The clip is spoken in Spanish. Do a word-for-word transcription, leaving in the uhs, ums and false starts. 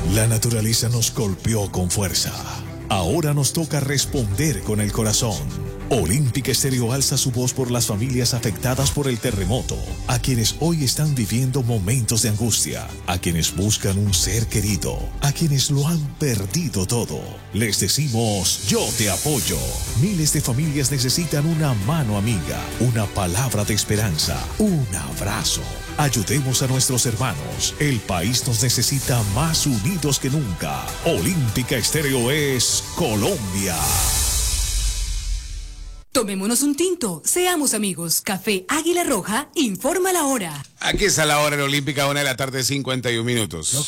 La naturaleza nos golpeó con fuerza. Ahora nos toca responder con el corazón. Olímpica Estéreo alza su voz por las familias afectadas por el terremoto, a quienes hoy están viviendo momentos de angustia, a quienes buscan un ser querido, a quienes lo han perdido todo. Les decimos, yo te apoyo. Miles de familias necesitan una mano amiga, una palabra de esperanza, un abrazo. Ayudemos a nuestros hermanos. El país nos necesita más unidos que nunca. Olímpica Estéreo es Colombia. Tomémonos un tinto, seamos amigos. Café Águila Roja informa la hora. Aquí está la hora en Olímpica, una de la tarde, cincuenta y un minutos.